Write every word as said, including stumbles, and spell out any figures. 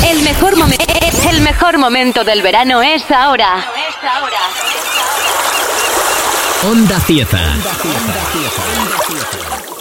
El mejor, momen- el mejor momento del verano es ahora. Onda Cieza. Onda Cieza.